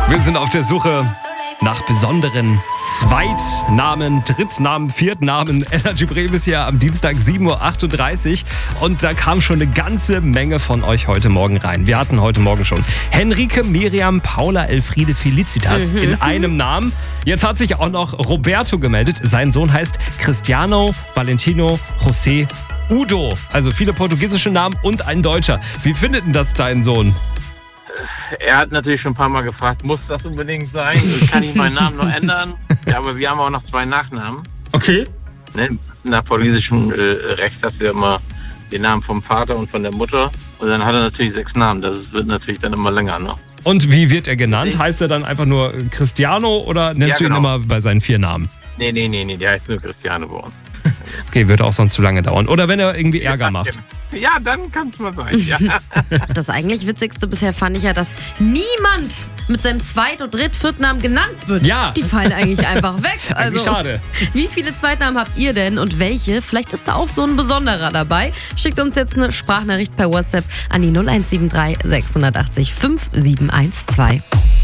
Wir sind auf der Suche nach besonderen Zweitnamen, Drittnamen, Viertnamen. Energy Bremen ist hier am Dienstag 7.38 Uhr und da kam schon eine ganze Menge von euch heute Morgen rein. Wir hatten heute Morgen schon Henrike, Miriam, Paula, Elfriede, Felicitas in einem Namen. Jetzt hat sich auch noch Roberto gemeldet. Sein Sohn heißt Cristiano, Valentino, José, Udo. Also viele portugiesische Namen und ein Deutscher. Wie findet denn das dein Sohn? Er hat natürlich schon ein paar Mal gefragt, muss das unbedingt sein? Kann ich meinen Namen noch ändern? Ja, aber wir haben auch noch 2 Nachnamen. Okay. Ne? Nach portugiesischem Recht hast du ja immer den Namen vom Vater und von der Mutter. Und dann hat er natürlich 6 Namen. Das wird natürlich dann immer länger, ne? Und wie wird er genannt? Heißt er dann einfach nur Cristiano oder nennst du ihn immer bei seinen 4 Namen? Nee, der heißt nur Cristiano bei uns. Okay, würde auch sonst zu lange dauern. Oder wenn er irgendwie Ärger macht. Ja, dann kann es mal sein, ja. Das eigentlich Witzigste bisher fand ich ja, dass niemand mit seinem Zweit- und Viertnamen genannt wird. Ja. Die fallen eigentlich einfach weg. Also, schade. Wie viele Zweitnamen habt ihr denn und welche? Vielleicht ist da auch so ein besonderer dabei. Schickt uns jetzt eine Sprachnachricht per WhatsApp an die 0173 680 5712.